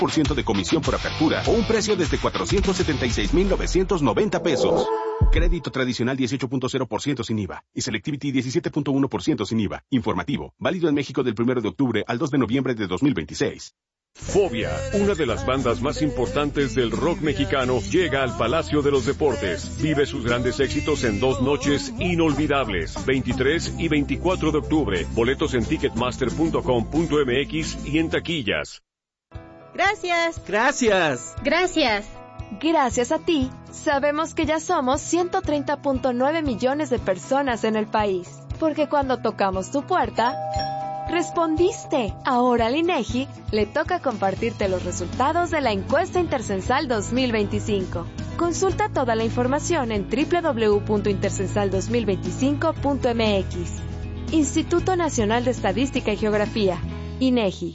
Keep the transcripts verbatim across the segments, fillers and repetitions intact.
por ciento de comisión por apertura o un precio desde cuatrocientos setenta y seis mil novecientos noventa pesos. Crédito tradicional dieciocho punto cero por ciento sin I V A y Selectivity diecisiete punto uno por ciento sin I V A. Informativo, válido en México del primero de octubre al dos de noviembre de dos mil veintiséis. Fobia, una de las bandas más importantes del rock mexicano, llega al Palacio de los Deportes. Vive sus grandes éxitos en dos noches inolvidables, veintitrés y veinticuatro de octubre. Boletos en ticketmaster punto com punto m x y en taquillas. Gracias. Gracias. Gracias. Gracias a ti, sabemos que ya somos ciento treinta punto nueve millones de personas en el país. Porque cuando tocamos tu puerta, respondiste. Ahora al INEGI le toca compartirte los resultados de la encuesta Intercensal dos mil veinticinco. Consulta toda la información en doble u doble u doble u punto intercensal dos mil veinticinco punto m x. Instituto Nacional de Estadística y Geografía, INEGI.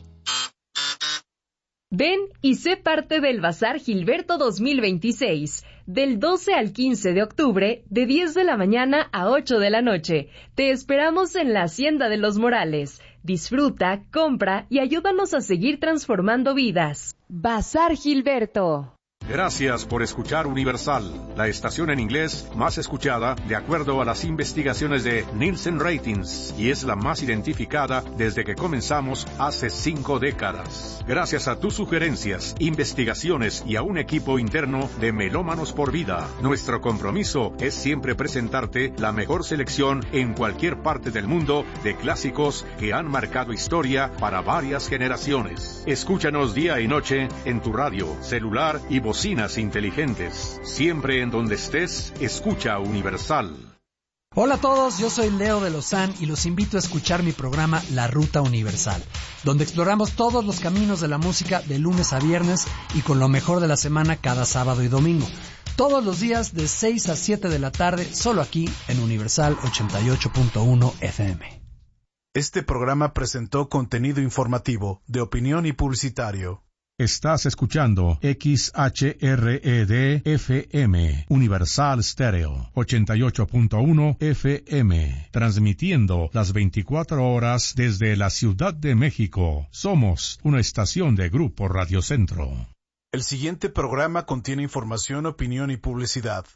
Ven y sé parte del Bazar Gilberto dos mil veintiséis, del doce al quince de octubre, de diez de la mañana a ocho de la noche. Te esperamos en la Hacienda de los Morales. Disfruta, compra y ayúdanos a seguir transformando vidas. Bazar Gilberto. Gracias por escuchar Universal, la estación en inglés más escuchada de acuerdo a las investigaciones de Nielsen Ratings, y es la más identificada desde que comenzamos hace cinco décadas. Gracias a tus sugerencias, investigaciones y a un equipo interno de Melómanos por Vida, nuestro compromiso es siempre presentarte la mejor selección en cualquier parte del mundo de clásicos que han marcado historia para varias generaciones. Escúchanos día y noche en tu radio, celular y bocinas inteligentes. Siempre en donde estés, escucha Universal. Hola a todos, yo soy Leo de Lozán y los invito a escuchar mi programa La Ruta Universal, donde exploramos todos los caminos de la música de lunes a viernes y con lo mejor de la semana cada sábado y domingo. Todos los días de seis a siete de la tarde, solo aquí en Universal ochenta y ocho punto uno F M. Este programa presentó contenido informativo, de opinión y publicitario. Estás escuchando X H R E D F M, Universal Stereo, ochenta y ocho punto uno F M, transmitiendo las veinticuatro horas desde la Ciudad de México. Somos una estación de Grupo Radio Centro. El siguiente programa contiene información, opinión y publicidad.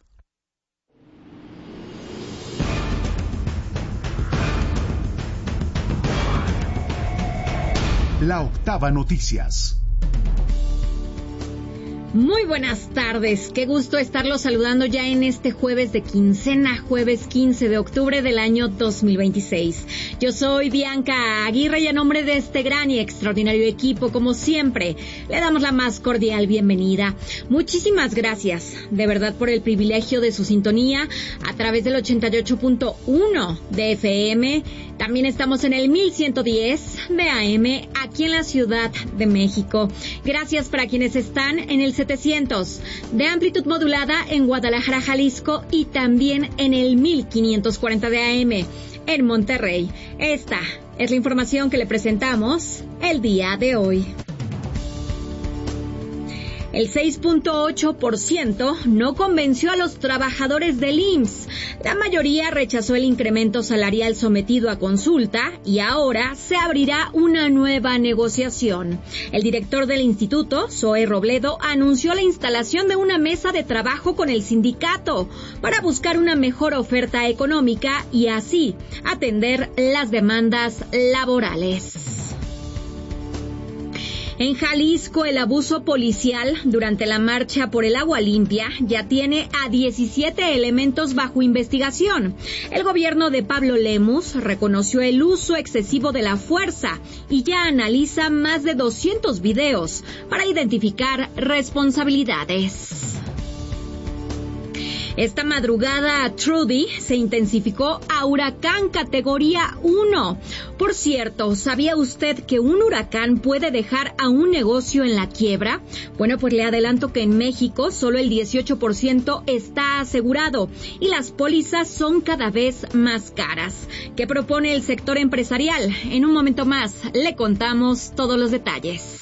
La Octava Noticias. Muy buenas tardes, qué gusto estarlos saludando ya en este jueves de quincena, jueves quince de octubre del año dos mil veintiséis. Yo soy Bianca Aguirre y a nombre de este gran y extraordinario equipo, como siempre, le damos la más cordial bienvenida. Muchísimas gracias, de verdad, por el privilegio de su sintonía a través del ochenta y ocho punto uno de F M. También estamos en el mil ciento diez de A M aquí en la Ciudad de México. Gracias para quienes están en el setecientos de amplitud modulada en Guadalajara, Jalisco, y también en el mil quinientos cuarenta de A M en Monterrey. Esta es la información que le presentamos el día de hoy. El seis punto ocho por ciento no convenció a los trabajadores del I M S S. La mayoría rechazó el incremento salarial sometido a consulta y ahora se abrirá una nueva negociación. El director del instituto, Zoe Robledo, anunció la instalación de una mesa de trabajo con el sindicato para buscar una mejor oferta económica y así atender las demandas laborales. En Jalisco, el abuso policial durante la marcha por el agua limpia ya tiene a diecisiete elementos bajo investigación. El gobierno de Pablo Lemus reconoció el uso excesivo de la fuerza y ya analiza más de doscientos videos para identificar responsabilidades. Esta madrugada, Trudy se intensificó a huracán categoría uno. Por cierto, ¿sabía usted que un huracán puede dejar a un negocio en la quiebra? Bueno, pues le adelanto que en México solo el dieciocho por ciento está asegurado y las pólizas son cada vez más caras. ¿Qué propone el sector empresarial? En un momento más le contamos todos los detalles.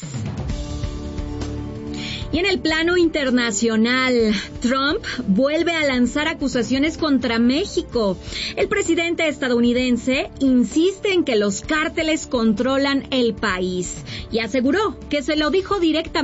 Y en el plano internacional, Trump vuelve a lanzar acusaciones contra México. El presidente estadounidense insiste en que los cárteles controlan el país y aseguró que se lo dijo directamente